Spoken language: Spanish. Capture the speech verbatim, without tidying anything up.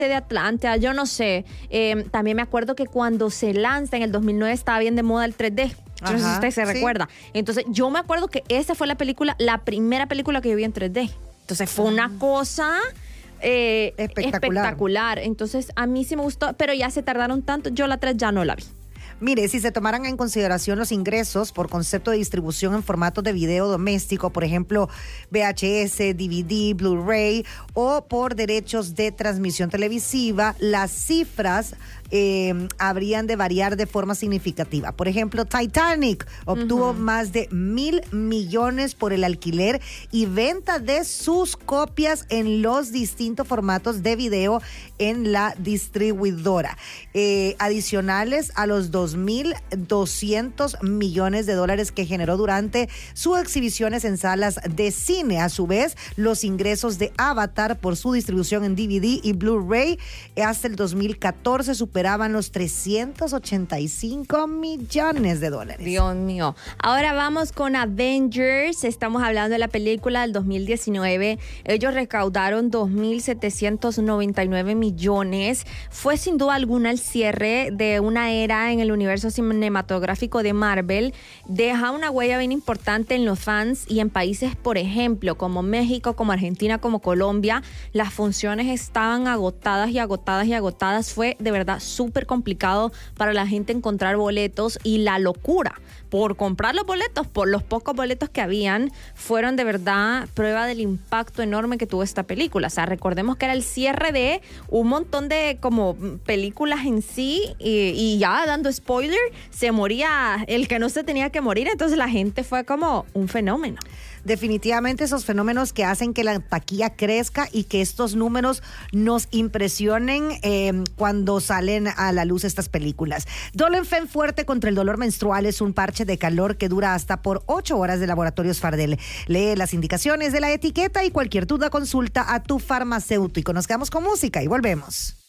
de Atlanta, yo no sé. Eh, también me acuerdo que cuando se lanza en el dos mil nueve estaba bien de moda el tres D. Yo no sé si usted se sí. recuerda. Entonces, yo me acuerdo que esa fue la película, la primera película que yo vi en tres D. Entonces, fue una cosa eh, espectacular. espectacular. Entonces, a mí sí me gustó, pero ya se tardaron tanto. Yo la tres ya no la vi. Mire, si se tomaran en consideración los ingresos por concepto de distribución en formatos de video doméstico, por ejemplo, V H S, D V D, Blu-ray o por derechos de transmisión televisiva, las cifras eh, habrían de variar de forma significativa. Por ejemplo, Titanic obtuvo uh-huh. más de mil millones por el alquiler y venta de sus copias en los distintos formatos de video en la distribuidora. Eh, adicionales a los dos mil doscientos millones de dólares que generó durante sus exhibiciones en salas de cine. A su vez, los ingresos de Avatar por su distribución en D V D y Blu-ray hasta el dos mil catorce superaban los trescientos ochenta y cinco millones de dólares. Dios mío. Ahora vamos con Avengers. Estamos hablando de la película del dos mil diecinueve. Ellos recaudaron dos mil setecientos noventa y nueve millones. Fue sin duda alguna el cierre de una era en el universo cinematográfico de Marvel. Deja una huella bien importante en los fans y en países, por ejemplo, como México, como Argentina, como Colombia. Las funciones estaban agotadas y agotadas y agotadas. Fue de verdad súper complicado para la gente encontrar boletos y la locura por comprar los boletos, por los pocos boletos que habían, fueron de verdad prueba del impacto enorme que tuvo esta película. O sea, recordemos que era el cierre de un montón de como películas en sí y, y ya dando spoiler, se moría el que no se tenía que morir, entonces la gente fue como un fenómeno. Definitivamente esos fenómenos que hacen que la taquilla crezca y que estos números nos impresionen eh, cuando salen a la luz estas películas. Dolenfen Fuerte contra el dolor menstrual es un parche de calor que dura hasta por ocho horas de Laboratorios Fardel. Lee las indicaciones de la etiqueta y cualquier duda consulta a tu farmacéutico. Nos quedamos con música y volvemos.